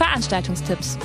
Veranstaltungstipps.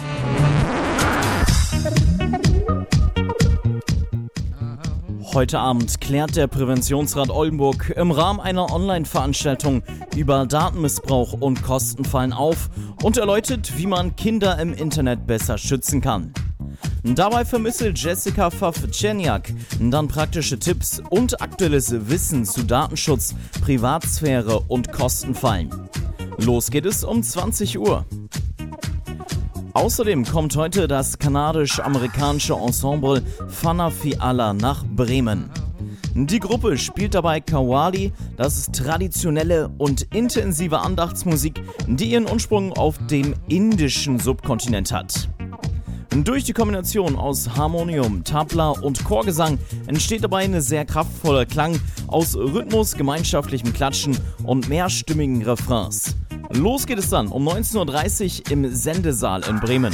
Heute Abend klärt der Präventionsrat Oldenburg im Rahmen einer Online-Veranstaltung über Datenmissbrauch und Kostenfallen auf und erläutert, wie man Kinder im Internet besser schützen kann. Dabei vermittelt Jessica Pfaff-Czerniak dann praktische Tipps und aktuelles Wissen zu Datenschutz, Privatsphäre und Kostenfallen. Los geht es um 20 Uhr. Außerdem kommt heute das kanadisch-amerikanische Ensemble Fana Fiala nach Bremen. Die Gruppe spielt dabei Qawwali, das ist traditionelle und intensive Andachtsmusik, die ihren Ursprung auf dem indischen Subkontinent hat. Durch die Kombination aus Harmonium, Tabla und Chorgesang entsteht dabei ein sehr kraftvoller Klang aus Rhythmus, gemeinschaftlichem Klatschen und mehrstimmigen Refrains. Los geht es dann um 19.30 Uhr im Sendesaal in Bremen.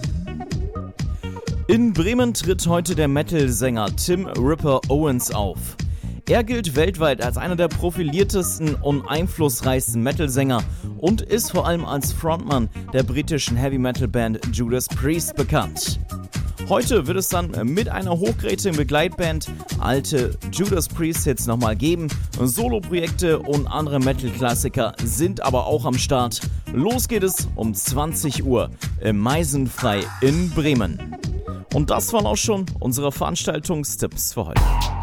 In Bremen tritt heute der Metal-Sänger Tim Ripper Owens auf. Er gilt weltweit als einer der profiliertesten und einflussreichsten Metal-Sänger und ist vor allem als Frontmann der britischen Heavy-Metal-Band Judas Priest bekannt. Heute wird es dann mit einer hochkarätigen Begleitband alte Judas Priest-Hits nochmal geben. Soloprojekte und andere Metal-Klassiker sind aber auch am Start. Los geht es um 20 Uhr im Meisenfrei in Bremen. Und das waren auch schon unsere Veranstaltungstipps für heute.